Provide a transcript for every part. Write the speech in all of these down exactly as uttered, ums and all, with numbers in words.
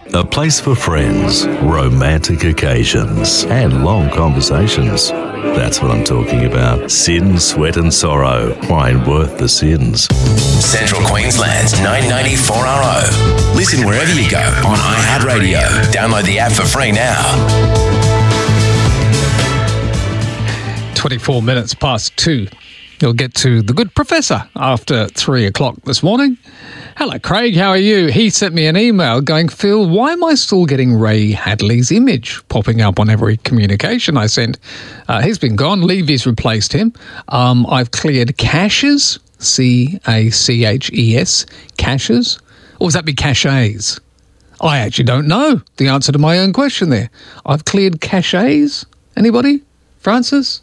A place for friends, romantic occasions, and long conversations. That's what I'm talking about. Sin, Sweat and Sorrow. Wine worth the sins. Central Queensland's nine ninety-four R O. Listen wherever you go on iHeartRadio. Download the app for free now. twenty-four minutes past two. You'll get to The Good Professor after three o'clock this morning. Hello, Craig. How are you? He sent me an email going, Phil, why am I still getting Ray Hadley's image popping up on every communication I send? Uh, he's been gone. Levy's replaced him. Um, I've cleared caches, C A C H E S, caches. Or does that be caches? I actually don't know the answer to my own question there. I've cleared caches. Anybody? Francis?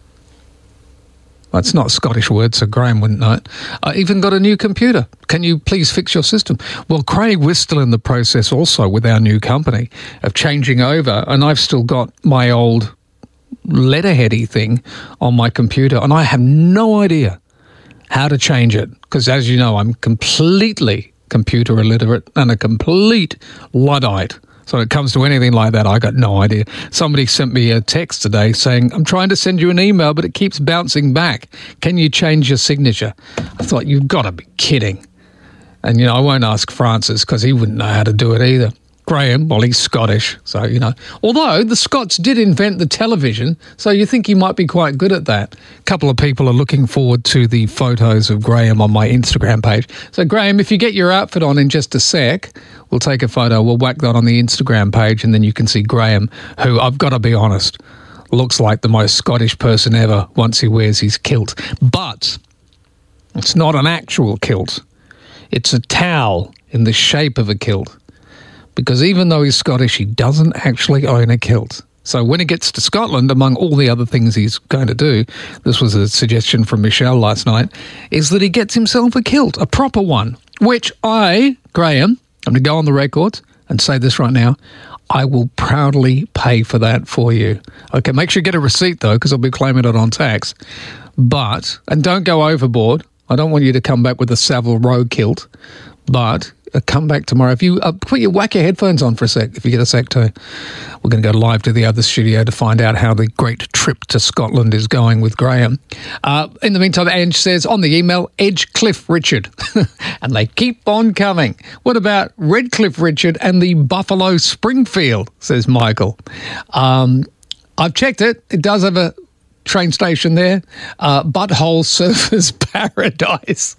That's not a Scottish word, so Graham wouldn't know it. I even got a new computer. Can you please fix your system? Well, Craig, we're still in the process also with our new company of changing over, and I've still got my old letterheady thing on my computer, and I have no idea how to change it, because as you know, I'm completely computer illiterate and a complete Luddite. So when it comes to anything like that, I got no idea. Somebody sent me a text today saying, I'm trying to send you an email, but it keeps bouncing back. Can you change your signature? I thought, you've got to be kidding. And, you know, I won't ask Francis because he wouldn't know how to do it either. Graham, well, he's Scottish. So, you know, although the Scots did invent the television, so you think he might be quite good at that. A couple of people are looking forward to the photos of Graham on my Instagram page. So, Graham, if you get your outfit on in just a sec, we'll take a photo. We'll whack that on the Instagram page, and then you can see Graham, who, I've got to be honest, looks like the most Scottish person ever once he wears his kilt. But it's not an actual kilt. It's a towel in the shape of a kilt. Because even though he's Scottish, he doesn't actually own a kilt. So when he gets to Scotland, among all the other things he's going to do, this was a suggestion from Michelle last night, is that he gets himself a kilt, a proper one, which I, Graham, I'm going to go on the record and say this right now, I will proudly pay for that for you. Okay, make sure you get a receipt, though, because I'll be claiming it on tax. But, and don't go overboard. I don't want you to come back with a Savile Row kilt, but uh, come back tomorrow. If you uh, put your whack your headphones on for a sec, if you get a sec too. We're going to go live to the other studio to find out how the great trip to Scotland is going with Graham. Uh, in the meantime, Ange says on the email, Edgecliff Richard. And they keep on coming. What about Redcliffe Richard and the Buffalo Springfield, says Michael. Um, I've checked it. It does have a train station there. Uh, Butthole Surfers Paradise.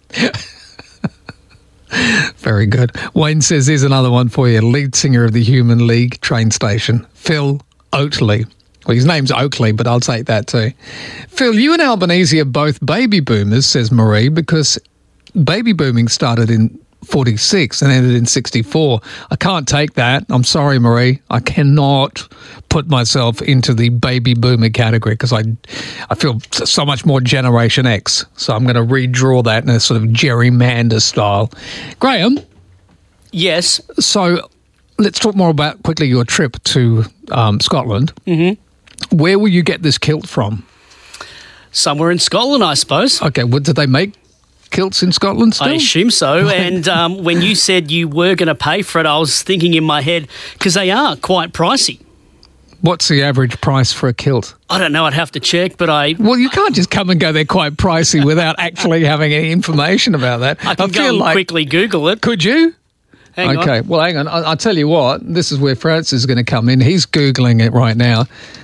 Very good. Wayne says, here's another one for you. Lead singer of the Human League train station, Phil Oakley. Well, his name's Oakley, but I'll take that too. Phil, you and Albanese are both baby boomers, says Marie, because baby booming started in forty-six and ended in sixty-four. I can't take that. I'm sorry, Marie. I cannot put myself into the baby boomer category because I, I feel so much more Generation X. So I'm going to redraw that in a sort of gerrymander style. Graham? Yes? So let's talk more about quickly your trip to um, Scotland. Mm-hmm. Where will you get this kilt from? Somewhere in Scotland, I suppose. Okay, what did they make kilts in Scotland still? I assume so. And um, when you said you were going to pay for it, I was thinking in my head, because they are quite pricey. What's the average price for a kilt? I don't know. I'd have to check, but I... Well, you can't just come and go, they're quite pricey without actually having any information about that. I can I go feel and like, quickly Google it. Could you? Hang okay, on. well, hang on. I- I'll tell you what. This is where Francis is going to come in. He's Googling it right now.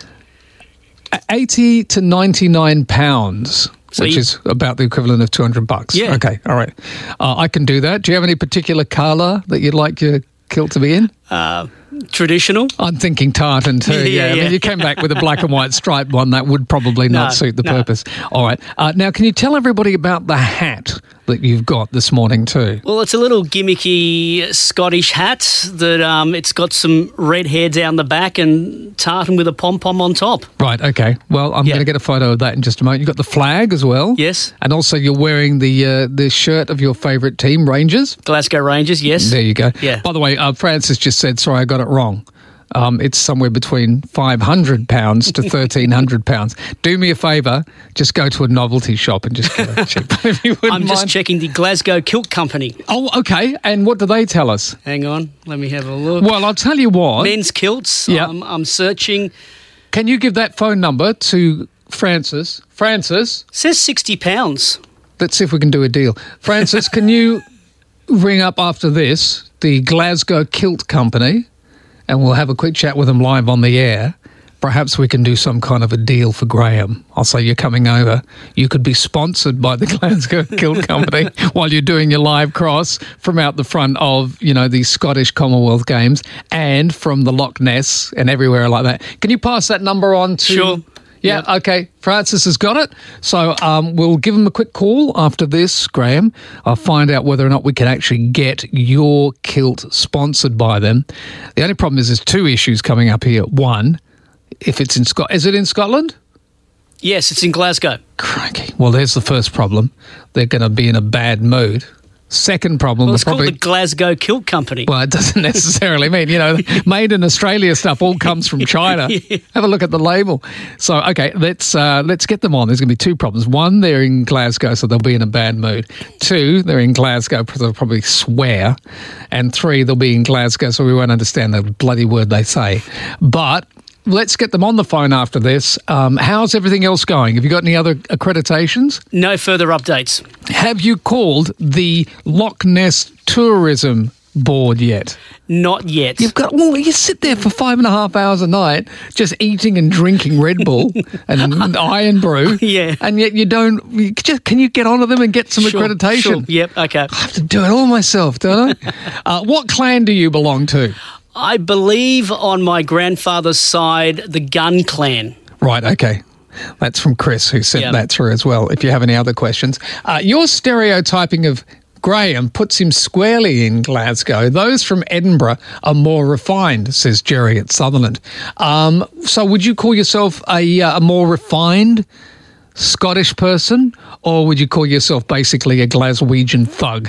eighty to ninety-nine pounds, So which you- is about the equivalent of two hundred bucks. Yeah. Okay, all right. Uh, I can do that. Do you have any particular colour that you'd like your kilt to be in? Uh, traditional. I'm thinking tartan too, yeah. Yeah, I yeah. mean, you came back with a black and white striped one. That would probably not No, suit the no. purpose. All right. Uh, now, can you tell everybody about the hat that you've got this morning too? Well, it's a little gimmicky Scottish hat that um, it's got some red hair down the back and tartan with a pom-pom on top. Right, okay. Well, I'm Yeah. going to get a photo of that in just a moment. You've got the flag as well. Yes. And also you're wearing the uh, the shirt of your favourite team, Rangers. Glasgow Rangers, yes. There you go. Yeah. By the way, uh, Francis just said, sorry, I got it wrong. Um, it's somewhere between five hundred pounds to thirteen hundred pounds. Do me a favour, just go to a novelty shop and just get it cheap. If you wouldn't I'm just mind. checking the Glasgow Kilt Company. Oh, okay. And what do they tell us? Hang on, let me have a look. Well, I'll tell you what. Men's kilts. Yeah. Um, I'm searching. Can you give that phone number to Francis? Francis, Says sixty pounds. let's see if we can do a deal. Francis, can you ring up after this the Glasgow Kilt Company, and we'll have a quick chat with them live on the air. Perhaps we can do some kind of a deal for Graham. I'll say you're coming over. You could be sponsored by the Glasgow Kilt Company while you're doing your live cross from out the front of, you know, the Scottish Commonwealth Games and from the Loch Ness and everywhere like that. Can you pass that number on to... Sure. Yeah, Yep. okay. Francis has got it. So um, we'll give him a quick call after this, Graham. I'll find out whether or not we can actually get your kilt sponsored by them. The only problem is there's two issues coming up here. One, if it's in Scot, is it in Scotland? Yes, it's in Glasgow. Crikey. Well, there's the first problem. They're going to be in a bad mood. Second problem, Well, it's they're called probably... the Glasgow Kilt Company. Well, it doesn't necessarily mean, you know, made in Australia stuff all comes from China. Yeah. Have a look at the label. So, okay, let's uh, let's get them on. There's going to be two problems. One, they're in Glasgow, so they'll be in a bad mood. Two, they're in Glasgow, so they'll probably swear. And three, they'll be in Glasgow, so we won't understand the bloody word they say. But let's get them on the phone after this. Um, how's everything else going? Have you got any other accreditations? No further updates. Have you called the Loch Ness Tourism Board yet? Not yet. You've got, well, you sit there for five and a half hours a night just eating and drinking Red Bull and Iron Brew. Yeah. And yet you don't, you just, can you get onto them and get some Sure, accreditation? Sure. Yep, okay. I have to do it all myself, don't I? uh, what clan do you belong to? I believe on my grandfather's side, the Gun Clan. Right, okay. That's from Chris, who sent Yeah. that through as well, if you have any other questions. Uh, your stereotyping of Graham puts him squarely in Glasgow. Those from Edinburgh are more refined, says Jerry at Sutherland. Um, so would you call yourself a, uh, a more refined Scottish person, or would you call yourself basically a Glaswegian thug?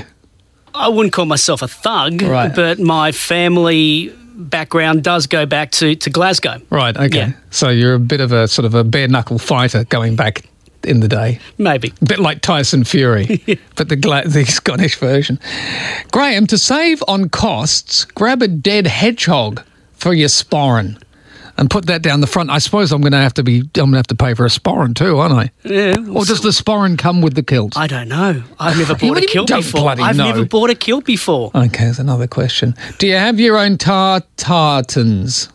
I wouldn't call myself a thug, Right. but my family background does go back to, to Glasgow. Right, okay. Yeah. So you're a bit of a sort of a bare-knuckle fighter going back in the day. Maybe. A bit like Tyson Fury, but the Gla- the Scottish version. Graham, to save on costs, grab a dead hedgehog for your sporran and put that down the front. I suppose I'm going to have to be. I'm going to have to pay for a sporran too, aren't I? Yeah. Or does the sporran come with the kilt? I don't know. I've never You bought a don't- kilt don't before. bloody I've know. never bought a kilt before. Okay, there's another question. Do you have your own tar-tartans?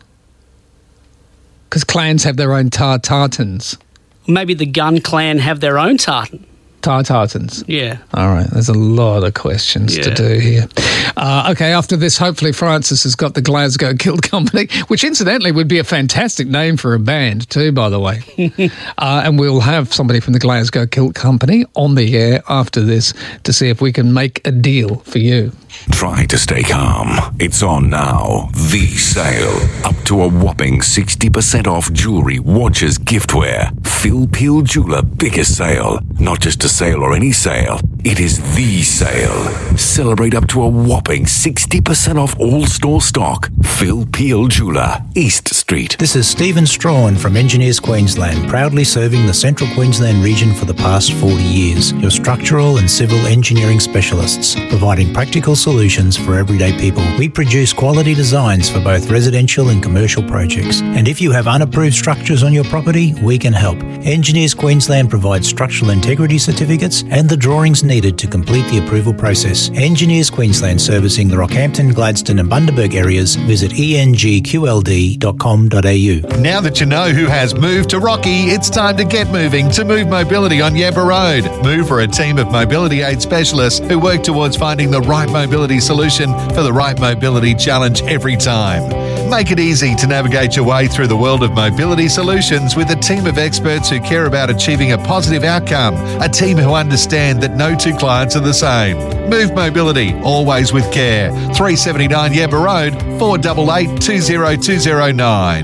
Because clans have their own tar-tartans. Maybe the Gun Clan have their own tartan. Tar-tartans. Yeah. All right, there's a lot of questions to Yeah. do here. Uh, okay, after this, hopefully Francis has got the Glasgow Kilt Company, which incidentally would be a fantastic name for a band too, by the way. uh, and we'll have somebody from the Glasgow Kilt Company on the air after this to see if we can make a deal for you. Try to stay calm. It's on now. The sale. Up to a whopping sixty percent off jewelry, watches, giftware. Phil Peel Jeweler biggest sale. Not just a sale or any sale. It is the sale. Celebrate up to a whopping sixty percent off all store stock. Phil Peel Jeweler, East Street. This is Stephen Strawn from Engineers Queensland, proudly serving the Central Queensland region for the past forty years. Your structural and civil engineering specialists, providing practical solutions for everyday people. We produce quality designs for both residential and commercial projects. And if you have unapproved structures on your property, we can help. Engineers Queensland provides structural integrity certificates and the drawings needed to complete the approval process. Engineers Queensland, servicing the Rockhampton, Gladstone and Bundaberg areas. Visit e n g q l d dot com dot a u. Now that you know who has moved to Rocky, it's time to get moving to Move Mobility on Yabba Road. Move are a team of mobility aid specialists who work towards finding the right mobility solution for the right mobility challenge every time. Make it easy to navigate your way through the world of mobility solutions with a team of experts who care about achieving a positive outcome. A team who understand that no two clients are the same. Move Mobility, always with care. three seventy-nine Yabba Road, four eight eight, two zero two zero nine.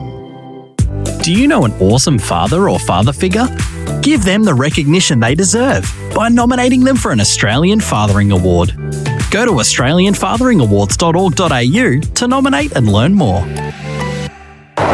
Do you know an awesome father or father figure? Give them the recognition they deserve by nominating them for an Australian Fathering Award. Go to australian fathering awards dot org dot a u to nominate and learn more.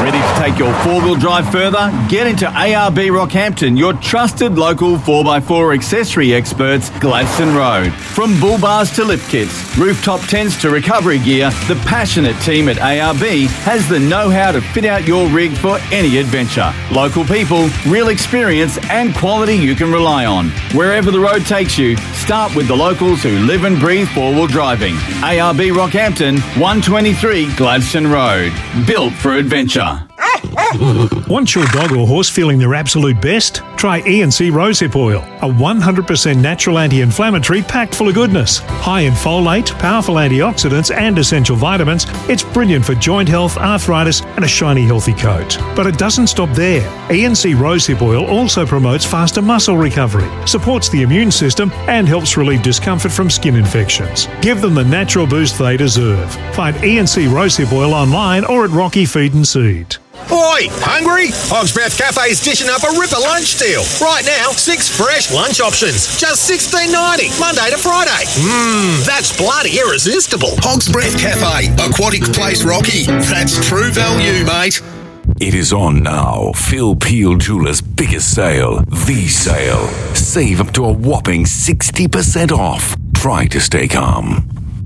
Ready to take your four-wheel drive further? Get into A R B Rockhampton, your trusted local four by four accessory experts, Gladstone Road. From bull bars to lift kits, rooftop tents to recovery gear, the passionate team at A R B has the know-how to fit out your rig for any adventure. Local people, real experience and quality you can rely on. Wherever the road takes you, start with the locals who live and breathe four-wheel driving. A R B Rockhampton, one twenty-three Gladstone Road. Built for adventure. Want your dog or horse feeling their absolute best? Try E and C Rosehip Oil, a one hundred percent natural anti-inflammatory packed full of goodness. High in folate, powerful antioxidants and essential vitamins, it's brilliant for joint health, arthritis and a shiny healthy coat. But it doesn't stop there. E and C Rosehip Oil also promotes faster muscle recovery, supports the immune system and helps relieve discomfort from skin infections. Give them the natural boost they deserve. Find E and C Rosehip Oil online or at Rocky Feed and Seed. Oi, hungry? Hog's Breath Cafe's dishing up a ripper lunch deal. Right now, six fresh lunch options, just sixteen ninety, Monday to Friday. Mmm, that's bloody irresistible. Hog's Breath Cafe, Aquatic Place Rocky. That's true value, mate. It is on now. Phil Peel Jewelers' biggest sale, the sale. Save up to a whopping sixty percent off. Try to stay calm.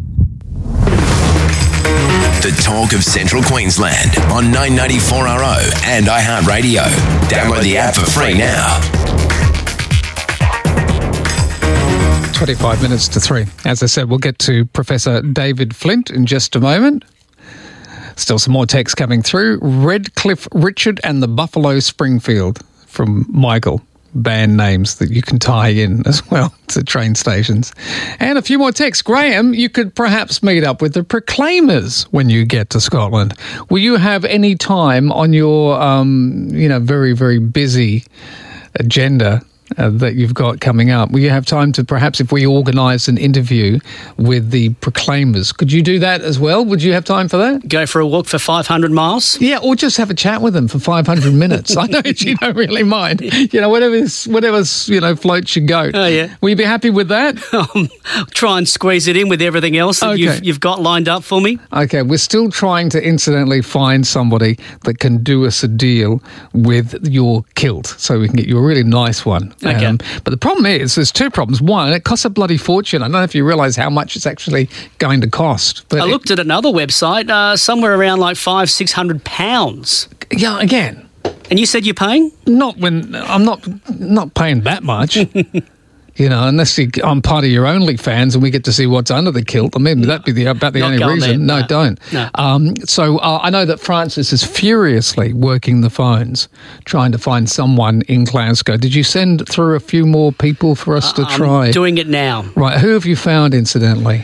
The talk of Central Queensland on nine ninety-four R O and iHeartRadio. Download the app for free now. twenty-five minutes to three. As I said, we'll get to Professor David Flint in just a moment. Still some more text coming through. Redcliffe Richard and the Buffalo Springfield from Michael. Band names that you can tie in as well to train stations. And a few more texts. Graham, you could perhaps meet up with the Proclaimers when you get to Scotland. Will you have any time on your, um, you know, very, very busy agenda uh, that you've got coming up? Will you have time to perhaps, if we organise an interview with the Proclaimers, could you do that as well? Would you have time for that? Go for a walk for five hundred miles? Yeah, or just have a chat with them for five hundred minutes. I know you don't really mind. You know, whatever's, whatever's, you know, floats your goat. Oh, yeah. Will you be happy with that? Um, try and squeeze it in with everything else that Okay. you've, you've got lined up for me. Okay, we're still trying to incidentally find somebody that can do us a deal with your kilt so we can get you a really nice one. Okay. Um, but the problem is, there's two problems. One, it costs a bloody fortune. I don't know if you realise how much it's actually going to cost. But I looked at another website, uh, somewhere around like five, six hundred pounds. It, yeah, again. And you said you're paying? Not when, I'm not not paying that much. You know, unless you, I'm part of your OnlyFans and we get to see what's under the kilt. I mean, that'd be the, about the Not only going reason. there. No, No. don't. No. Um, so uh, I know that Francis is furiously working the phones, trying to find someone in Glasgow. Did you send through a few more people for us to I'm try? doing it now. Right. Who have you found, incidentally?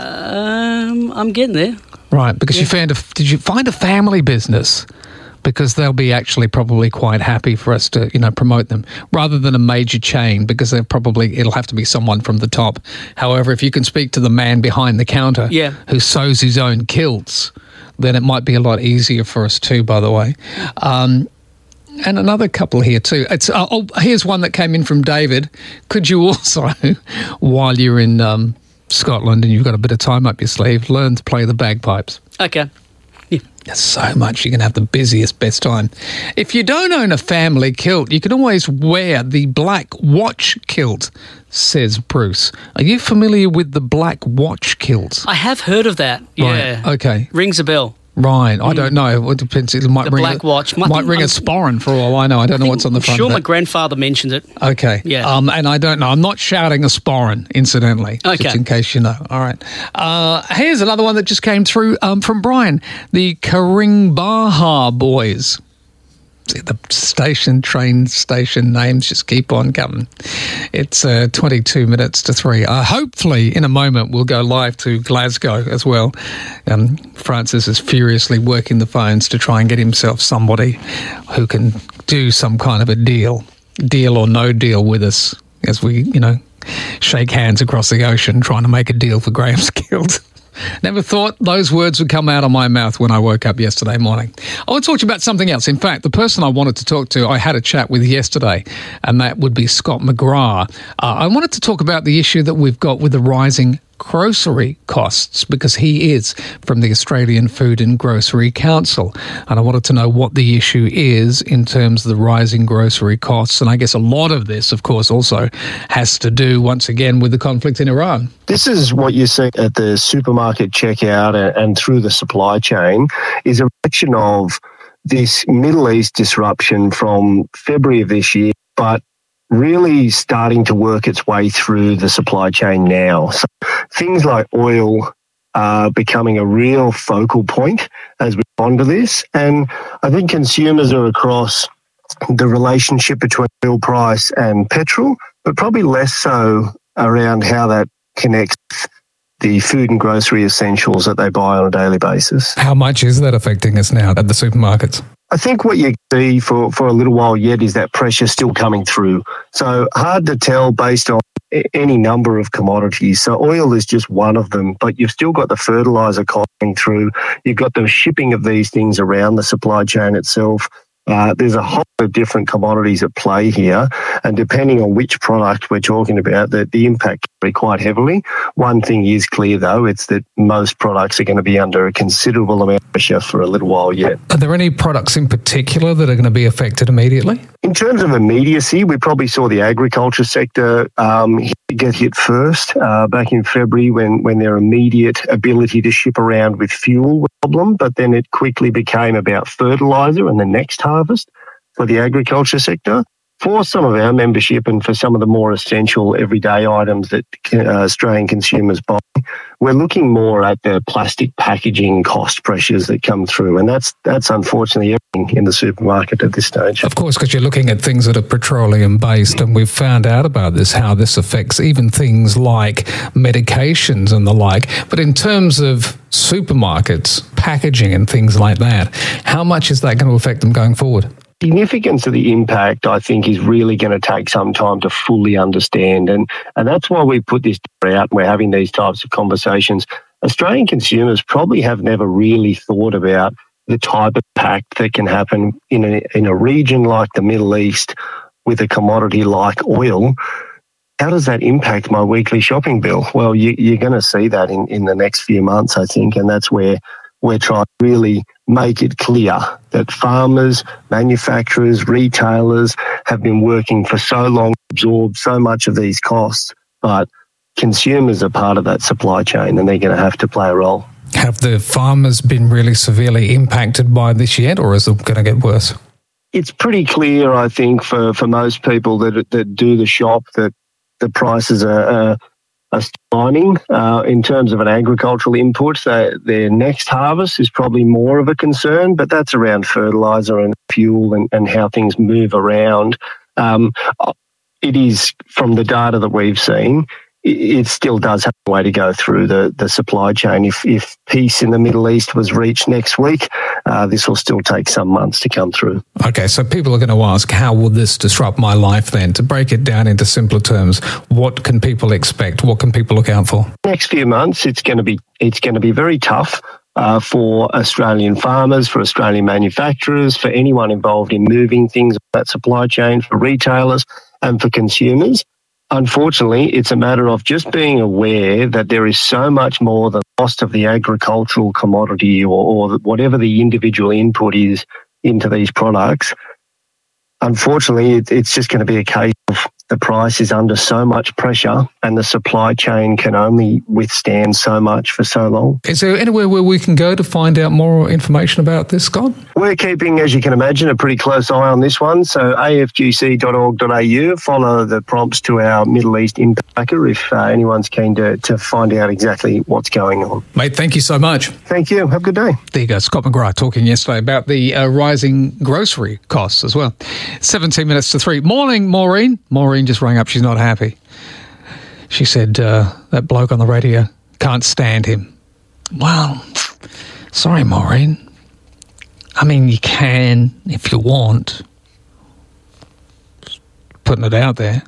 Um, I'm getting there. Right, because you found a, did you find a family business? Because they'll be actually probably quite happy for us to, you know, promote them rather than a major chain, because they're probably, it'll have to be someone from the top. However, if you can speak to the man behind the counter Yeah. who sews his own kilts, then it might be a lot easier for us too, by the way. Um, and another couple here too. It's uh, oh, here's one that came in from David. Could you also, while you're in um, Scotland and you've got a bit of time up your sleeve, learn to play the bagpipes? Okay. There's so much. You can have the busiest, best time. If you don't own a family kilt, you can always wear the black watch kilt, says Bruce. Are you familiar with the black watch kilt? I have heard of that. Yeah. Right, okay. Rings a bell. Right. I don't know. It depends. It might The ring black a, watch. Might, Might- ring a I'm- sporran for all I know. I don't know what's on the front Sure, of my it. grandfather mentioned it. Okay. Yeah. Um, and I don't know. I'm not shouting a sporran, incidentally. Okay. Just in case you know. All right. Uh, here's another one that just came through um, from Brian. The Karingbaha Boys. See, the station, train station names just keep on coming. It's uh, twenty-two minutes to three. Uh, hopefully, in a moment, we'll go live to Glasgow as well. Um, Francis is furiously working the phones to try and get himself somebody who can do some kind of a deal, deal or no deal with us as we, you know, shake hands across the ocean trying to make a deal for Graham's Guild. Never thought those words would come out of my mouth when I woke up yesterday morning. I want to talk to you about something else. In fact, the person I wanted to talk to, I had a chat with yesterday, and that would be Scott McGrath. Uh, I wanted to talk about the issue that we've got with the rising grocery costs, because he is from the Australian Food and Grocery Council. And I wanted to know what the issue is in terms of the rising grocery costs. And I guess a lot of this, of course, also has to do, once again, with the conflict in Iran. This is what you see at the supermarket checkout and, and through the supply chain, is a reflection of this Middle East disruption from February of this year, but really starting to work its way through the supply chain now. So things like oil are becoming a real focal point as we respond to this. And I think consumers are across the relationship between oil price and petrol, but probably less so around how that connects the food and grocery essentials that they buy on a daily basis. How much is that affecting us now at the supermarkets? I think what you see for, for a little while yet is that pressure still coming through. So hard to tell based on any number of commodities. So oil is just one of them, but you've still got the fertilizer coming through. You've got the shipping of these things around the supply chain itself. Uh, there's a whole lot of different commodities at play here, and depending on which product we're talking about, the, the impact can be quite heavily. One thing is clear, though, it's that most products are going to be under a considerable amount of pressure for a little while yet. Are there any products in particular that are going to be affected immediately? In terms of immediacy, we probably saw the agriculture sector um, get hit first uh, back in February when, when their immediate ability to ship around with fuel was a problem, but then it quickly became about fertiliser and the next harvest for the agriculture sector. For some of our membership and for some of the more essential everyday items that uh, Australian consumers buy, we're looking more at the plastic packaging cost pressures that come through. And that's that's unfortunately everything in the supermarket at this stage. Of course, because you're looking at things that are petroleum-based, and we've found out about this, how this affects even things like medications and the like. But in terms of supermarkets, packaging and things like that, how much is that going to affect them going forward? Significance of the impact, I think, is really going to take some time to fully understand. And, and that's why we put this out and we're having these types of conversations. Australian consumers probably have never really thought about the type of impact that can happen in a, in a region like the Middle East with a commodity like oil. How does that impact my weekly shopping bill? Well, you, you're going to see that in, in the next few months, I think, and that's where we're trying to really make it clear that farmers, manufacturers, retailers have been working for so long to absorb so much of these costs, but consumers are part of that supply chain and they're going to have to play a role. Have the farmers been really severely impacted by this yet, or is it going to get worse? It's pretty clear, I think, for, for most people that that do the shop, that the prices are, are, are declining. Uh, in terms of an agricultural input, they, their next harvest is probably more of a concern, but that's around fertiliser and fuel and, and how things move around. Um, it is, from the data that we've seen, it still does have a way to go through the, the supply chain. If, if peace in the Middle East was reached next week, uh, this will still take some months to come through. Okay, so people are going to ask, how will this disrupt my life then? To break it down into simpler terms, what can people expect? What can people look out for? Next few months, it's going to be it's going to be very tough uh, for Australian farmers, for Australian manufacturers, for anyone involved in moving things on that supply chain, for retailers and for consumers. Unfortunately, it's a matter of just being aware that there is so much more than the cost of the agricultural commodity or, or whatever the individual input is into these products. Unfortunately, it, it's just going to be a case of the price is under so much pressure and the supply chain can only withstand so much for so long. Is there anywhere where we can go to find out more information about this, Scott? We're keeping, as you can imagine, a pretty close eye on this one. So a f g c dot org dot a u, follow the prompts to our Middle East impact tracker if uh, anyone's keen to, to find out exactly what's going on. Mate, thank you so much. Thank you. Have a good day. There you go. Scott McGrath talking yesterday about the uh, rising grocery costs as well. seventeen minutes to three. Morning, Maureen. Maureen just rang up. She's not happy. She said uh, that bloke on the radio, can't stand him. Well, sorry, Maureen. I mean, you can if you want. Just putting it out there.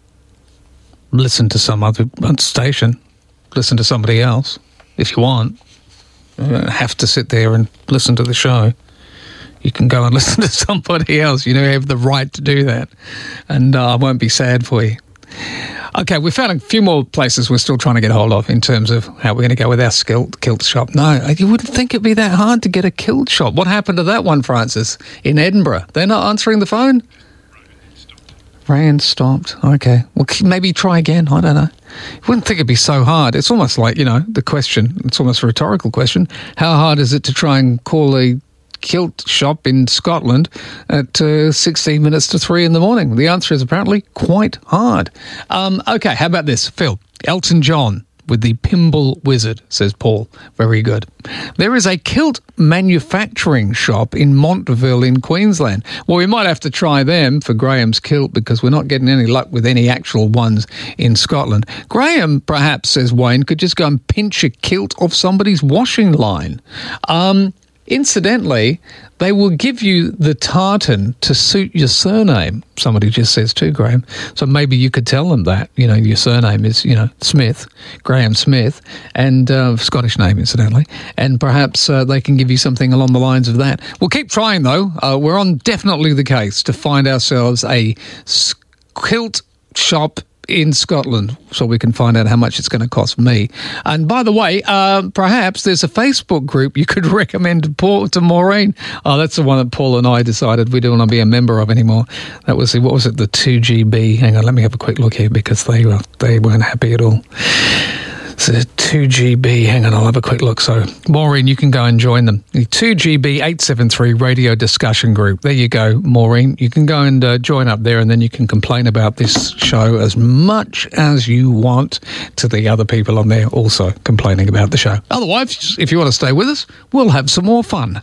Listen to some other station. Listen to somebody else if you want. You don't have to sit there and listen to the show. You can go and listen to somebody else. You know, you have the right to do that. And uh, I won't be sad for you. Okay, we found a few more places we're still trying to get hold of in terms of how we're going to go with our kilt, kilt shop. No, you wouldn't think it'd be that hard to get a kilt shop. What happened to that one, Francis, in Edinburgh? They're not answering the phone? Ran stopped. Okay. Well, maybe try again. I don't know. You wouldn't think it'd be so hard. It's almost like, you know, the question, it's almost a rhetorical question. How hard is it to try and call a kilt shop in Scotland at uh, sixteen minutes to three in the morning? The answer is apparently quite hard. Um, okay, how about this? Phil, Elton John with the Pimble Wizard, says Paul. Very good. There is a kilt manufacturing shop in Montville in Queensland. Well, we might have to try them for Graham's kilt because we're not getting any luck with any actual ones in Scotland. Graham, perhaps, says Wayne, could just go and pinch a kilt off somebody's washing line. Um... Incidentally, they will give you the tartan to suit your surname. Somebody just says too, Graham. So maybe you could tell them that, you know, your surname is, you know, Smith, Graham Smith, and uh, Scottish name, incidentally. And perhaps uh, they can give you something along the lines of that. We'll keep trying, though. Uh, we're on definitely the case to find ourselves a kilt shop in Scotland, so we can find out how much it's going to cost me. And by the way, uh, perhaps there's a Facebook group you could recommend to Paul, to Maureen. Oh, that's the one that Paul and I decided we don't want to be a member of anymore. That was the, what was it, the two G B? Hang on, let me have a quick look here because they were they weren't happy at all. So two G B, hang on, I'll have a quick look. So, Maureen, you can go and join them. The two G B eight seven three radio discussion group. There you go, Maureen. You can go and uh, join up there and then you can complain about this show as much as you want to the other people on there also complaining about the show. Otherwise, if you want to stay with us, we'll have some more fun.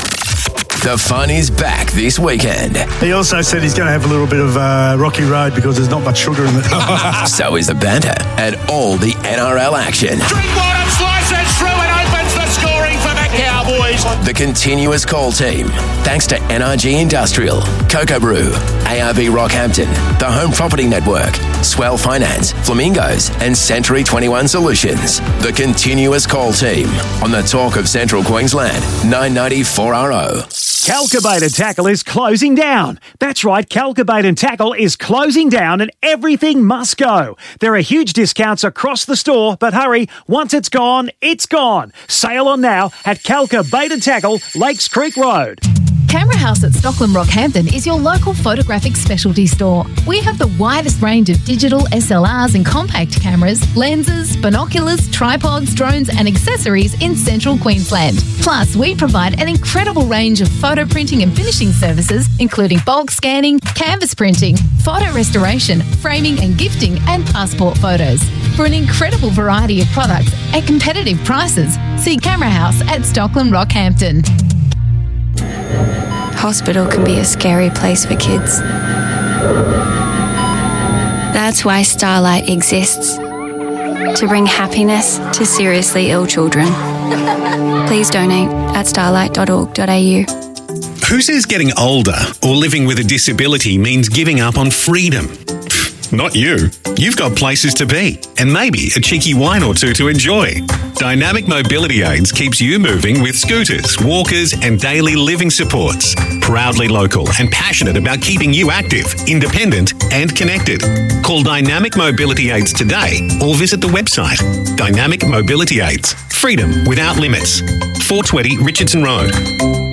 The fun is back this weekend. He also said he's going to have a little bit of uh, Rocky Road because there's not much sugar in it. So is the banter and all the N R L action. Drinkwater slices through and opens the scoring for the Cowboys. The continuous call team. Thanks to N R G Industrial, Cocoa Brew, A R B Rockhampton, the Home Property Network, Swell Finance, Flamingos, and Century twenty-one Solutions. The continuous call team on the Talk of Central Queensland, nine ninety four R O. Calcabait and Tackle is closing down. That's right, Calcabait and Tackle is closing down and everything must go. There are huge discounts across the store, but hurry, once it's gone, it's gone. Sale on now at Calcabait and Tackle, Lakes Creek Road. Camera House at Stockland Rockhampton is your local photographic specialty store. We have the widest range of digital S L Rs and compact cameras, lenses, binoculars, tripods, drones and accessories in central Queensland. Plus, we provide an incredible range of photo printing and finishing services, including bulk scanning, canvas printing, photo restoration, framing and gifting, and passport photos. For an incredible variety of products at competitive prices, see Camera House at Stockland Rockhampton. Hospital can be a scary place for kids. That's why Starlight exists, to bring happiness to seriously ill children. Please donate at starlight dot org dot a u. Who says getting older or living with a disability means giving up on freedom? Not you. You've got places to be and maybe a cheeky wine or two to enjoy. Dynamic Mobility Aids keeps you moving with scooters, walkers and daily living supports. Proudly local and passionate about keeping you active, independent and connected. Call Dynamic Mobility Aids today or visit the website Dynamic Mobility Aids. Freedom without limits. four twenty Richardson Road.